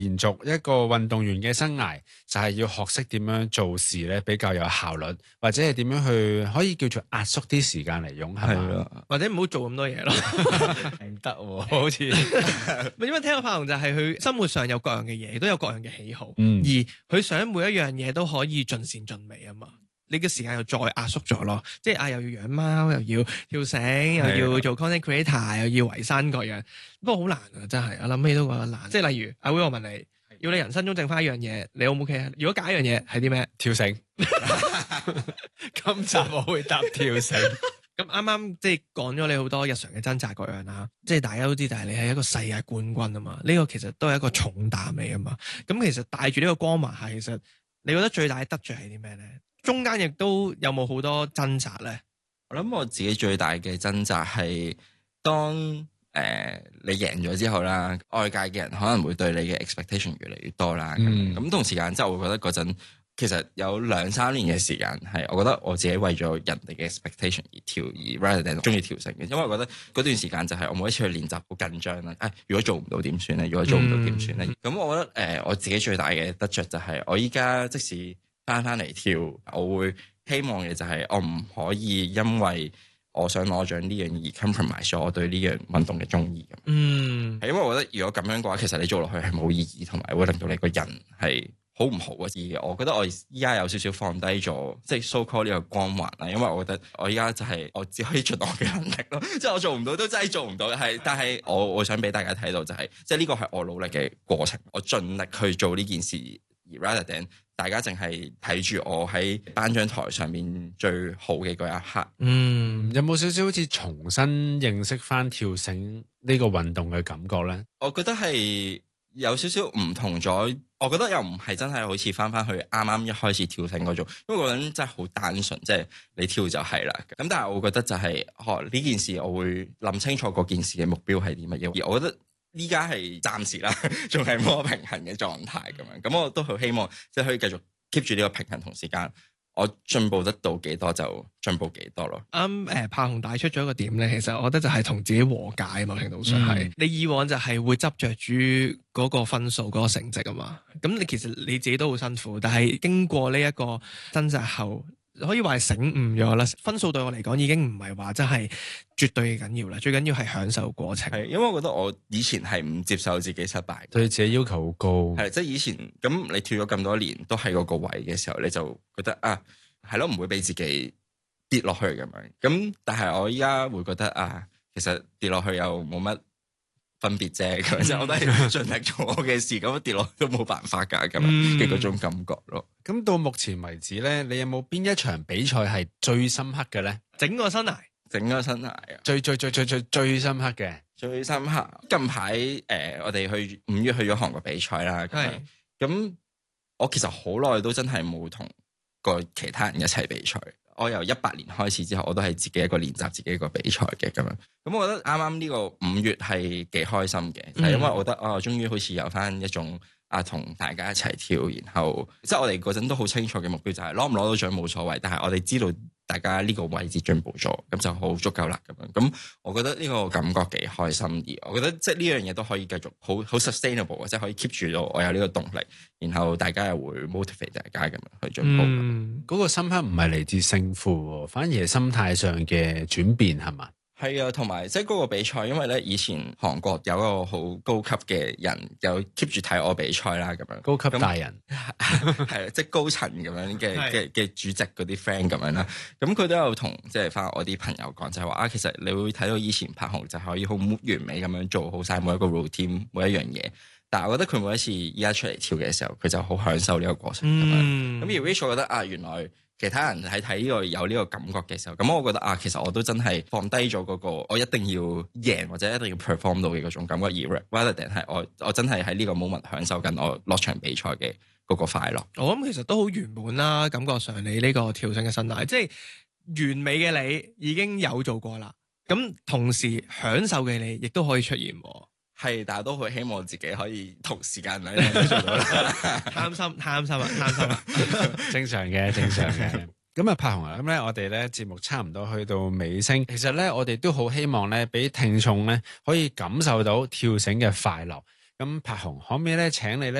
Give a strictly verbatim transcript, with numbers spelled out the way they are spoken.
延續一個運動員嘅生涯，就係要學識點樣做事咧，比較有效率，或者係點樣去可以叫做壓縮啲時間嚟用，係嘛？ 或者唔好做咁多嘢咯， 唔得喎，好似因為聽個柏雄就係佢生活上有各樣嘅嘢，都有各樣嘅喜好， 嗯、 而佢想每一樣嘢都可以盡善盡美啊嘛。你嘅時間又再壓縮咗咯，即係啊又要養貓，又要跳繩，又要做 content creator，又要維生各樣，不過好難啊，真係我諗起都覺得難。即係例如阿 Will，我問你，要你人生中剩翻一樣嘢，你 O 唔 OK 啊？如果揀一樣嘢係啲咩？ 跳繩。今集我會答跳繩。 咁啱啱即係講咗你好多日常嘅掙扎各樣啦，即係大家都知，但係你係一個世界冠軍啊嘛，呢個其實都係一個重擔嚟啊嘛。咁其實帶住呢個光環下，其實你覺得最大嘅得着係啲咩咧？中間亦都有冇好多掙扎咧？ 我諗我自己最大嘅掙扎係當誒、呃、你贏咗之後啦，外界嘅人可能會對你嘅 expectation 越嚟越多啦。咁、嗯、同時間之後，我會覺得嗰陣其實有兩三年嘅時間係，我覺得我自己為咗人哋嘅 expectation 而跳，而 rather than 中意跳繩嘅，因為我覺得嗰段時間就係我每一次去練習好緊張啦。誒、哎，如果做唔到點算咧？如果做唔到點算咧？咁、嗯、我覺得誒、呃、我自己最大嘅得着就係我依家即使翻翻嚟跳，我會希望嘅就係我唔可以因為我想攞獎呢樣而 compromise 咗我對呢樣運動嘅中意咁。嗯，係因為我覺得如果咁樣嘅話，其實你做落去係冇意義，同埋會令到你個人係好唔好啊？而我覺得我依家有少少放低咗，即係 so call 呢個光環啦。因為我覺得我依家就係我只可以盡我嘅能力咯，即係我做唔到都真係做唔到。係，但係我我想俾大家睇到就係、是，即係呢個係我努力嘅過程，我盡力去做呢件事。而 rather than 大家淨係睇住我喺頒獎台上面最好嘅嗰一刻。 嗯，有冇少少好似重新認識翻跳繩呢個運動嘅感覺咧？ 我覺得係有少少唔同咗。我覺得又唔係真係好似翻翻去啱啱一開始跳繩嗰種，因為嗰陣真係好單純，即係你跳就係啦。咁但係我覺得就係學呢件事，我會諗清楚嗰件事嘅目標係啲乜嘢。而我覺得依家係暫時啦，仲係冇平衡嘅狀態咁樣，咁我都好希望即係可以繼續 keep 住呢個平衡，同時間我進步得到幾多就進步幾多咯。 啱誒，柏雄帶出咗一個點咧，其實我覺得就係同自己和解，某程度上係、嗯、你以往就係會執着住嗰個分數、嗰、嗰個成績啊嘛。咁你其實你自己都好辛苦，但係經過呢一個掙扎後，可以話係醒悟咗啦。分數對我嚟講已經唔係話真係絕對嘅緊要啦，最緊要係享受過程。 係，因為我覺得我以前係唔接受自己失敗， 對自己要求好高。 係，即係以前咁你跳咗咁多年都係嗰個位嘅時候，你就覺得啊，係咯，唔會俾自己跌落去咁樣。咁但係我依家會覺得啊，其實跌落去又冇乜分別啫。咁即係我都係盡力做我嘅事，咁跌落去都冇辦法噶咁樣嘅嗰種感覺咯。 咁、嗯、到目前為止咧，你有冇邊一場比賽係最深刻嘅咧？ 整個生涯。 整個生涯啊！ 最最最最最最深刻嘅， 最深刻。近排誒、呃，我哋去五月去咗韓國比賽啦。係咁，我其實好耐都真係冇同過其他人一齊比賽。我由一八年開始之後，我都係自己一個練習，自己一個比賽嘅咁樣。咁我覺得啱啱呢個五月係幾開心嘅，係、嗯、因為我覺得哦，終於好似有翻一種啊，同大家一齊跳，然後即係我哋嗰陣都好清楚嘅目標就係攞唔攞到獎冇所謂，但係我哋知道大家呢個位置進步咗，咁就好足夠啦咁樣。咁我覺得呢個感覺幾開心啲，我覺得即係呢樣嘢都可以繼續好好 sustainable， 即係可以 keep 住到我有呢個動力，然後大家又會 motivate 大家咁樣去進步。 嗯，嗰個深刻唔係嚟自勝負，反而係心態上嘅轉變係嘛？ 係啊，同埋即係嗰個比賽，因為咧以前韓國有一個好高級嘅人，有 keep 住睇我比賽啦，咁樣高級大人係即係高層咁樣嘅嘅嘅主席嗰啲 friend 咁樣啦。咁佢都有同即係翻我啲朋友講，就係話啊，其實你會睇到以前柏雄就可以好完美咁樣做好晒每一個 routine 每一樣嘢，但係我覺得佢每一次依家出嚟跳嘅時候，佢就好享受呢個過程咁樣。咁、嗯、而 Rachel 覺得啊，原來其他人喺睇呢個有呢個感覺嘅時候，咁我覺得啊，其實我都真係放低咗嗰個我一定要贏或者一定要 perform 到嘅嗰種感覺，而 rather than 係我我真係喺呢個 moment 享受緊我落場比賽嘅嗰個快樂。 我諗其實都好圓滿啦，感覺上你呢個跳繩嘅生涯，即係完美嘅你已經有做過啦，咁同時享受嘅你亦都可以出現。 係，但係都好希望自己可以同時間喺度做到啦。 貪心貪心啊，貪心啊， 正常嘅，正常嘅。咁啊，柏雄啊，咁咧，我哋咧節目差唔多去到尾聲。其實咧，我哋都好希望咧，俾聽眾咧可以感受到跳繩嘅快樂。 咁柏鴻可唔可以咧請你咧